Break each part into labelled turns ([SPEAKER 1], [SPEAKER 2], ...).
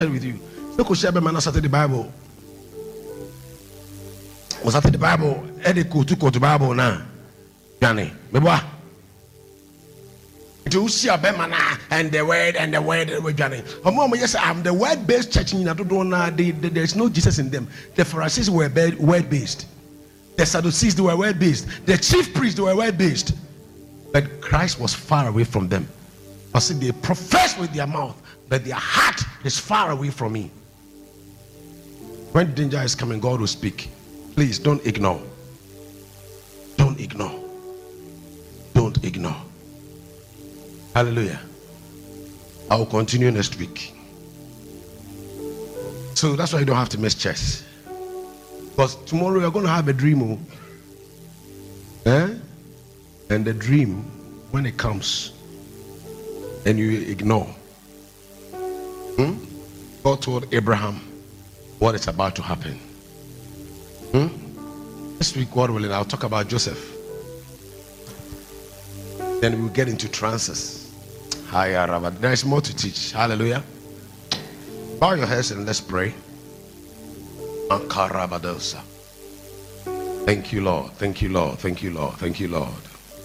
[SPEAKER 1] with you. So could share man the Bible. Was that the Bible? Eddie could to quote the Bible now. Johnny, Beba. To see a bemana and the word Johnny. Yes, I'm the word-based church in Adodona. There's no Jesus in them. The Pharisees were word-based. The Sadducees, they were word-based. The chief priests, they were word-based. But Christ was far away from them. I said they profess with their mouth, but their heart is far away from me. When danger is coming, God will speak. Please don't ignore. Don't ignore. Don't ignore. Hallelujah. I will continue next week. So that's why you don't have to miss church. Because tomorrow you're going to have a dream. And the dream, when it comes and you ignore, God told Abraham what is about to happen. This week, God willing, I'll talk about Joseph. Then we'll get into trances. There is more to teach. Hallelujah. Bow your heads and let's pray. Thank you, Lord. Thank you, Lord. Thank you, Lord. Thank you, Lord.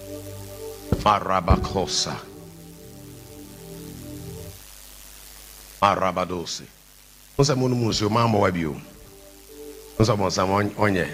[SPEAKER 1] Marabakosa. Marabadosi. Unsa munu musu mama wabio. Unsa monsa onye.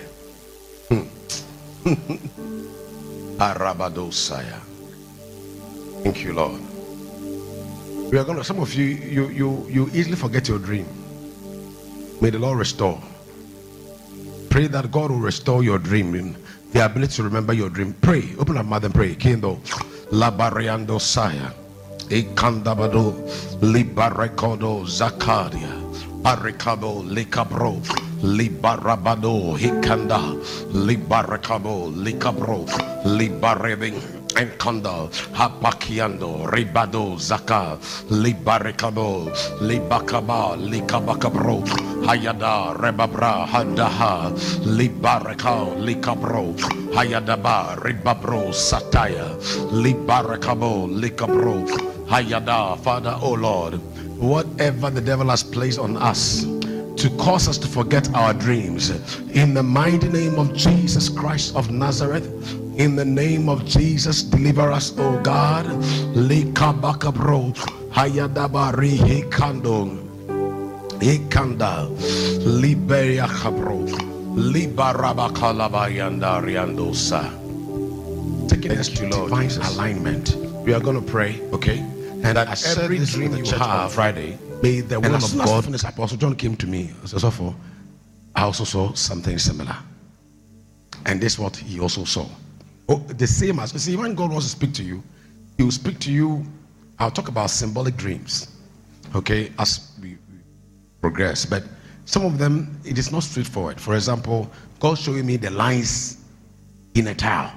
[SPEAKER 1] Arabadosaya. Thank you, Lord. We are gonna. Some of you easily forget your dream. May the Lord restore. Pray that God will restore your dream, the ability to remember your dream. Pray. Open up mouth and pray. Kendo labariando saya, ekandabado libarekodo zakaria, arikabo likabro, libarabado hikanda, libarekabo likabro, libarebing. Enkanda hapakiando ribado zaka libarekabo libakaba likabakabro hayada rebabra hadaha libarekao likabro hayadaba ribabro sataya libarekabo likabro hayada. Father, oh Lord, whatever the devil has placed on us to cause us to forget our dreams, in the mighty name of Jesus Christ of Nazareth, in the name of Jesus, deliver us, oh God. Likabakabro hayadabari hekando hekanda liberia kabro libarabakalabayanda riandosa. Taking us to divine alignment. We are going to pray, okay? And that every dream you have on Friday, may the will of God. Apostle John came to me. So I also saw something similar, and this is what he also saw. Oh, the same as, you see, when God wants to speak to you, he will speak to you. I'll talk about symbolic dreams, okay, as we progress. But some of them, it is not straightforward. For example, God showing me the lines in a tile.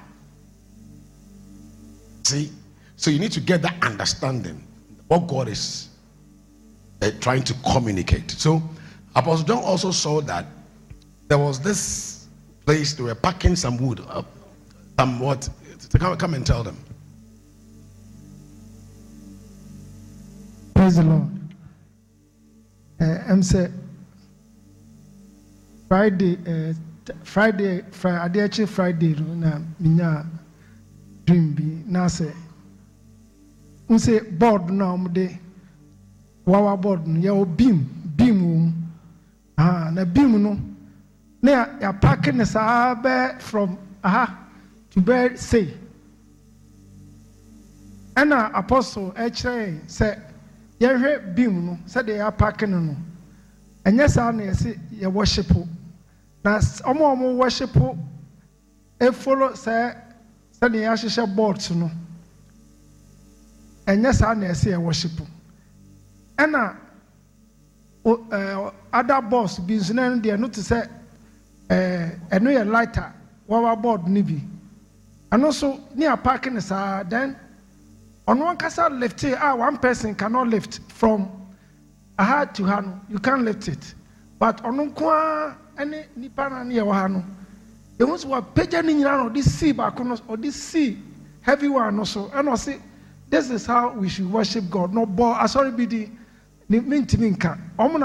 [SPEAKER 1] See? So you need to get that understanding what God is trying to communicate. So Apostle John also saw that there was this place they were packing some wood up. Somewhat to come and tell them.
[SPEAKER 2] Praise the Lord. I'm saying Friday, actually Friday, na minya dream bi na say. Say board na omde wawa board no ya beam na beam no na ya pack ne sa be from to bear say. And apostle actually said, "Ye beam no said they are packing no." And yes, I say ye worship. Now, omo worship. E follow say they are boards no. And yes, I say ye worship. And other boss business they not to say no ye lighter wawa board nibi. And also near parking is then on one castle lift one person cannot lift from a hand to hand. You can't lift it. But on any nipana near wahano. There was what pajaning or this sea baconos or this sea heavy one also. And I say this is how we should worship God. No ball sorry be ne mentimi nka ɔmo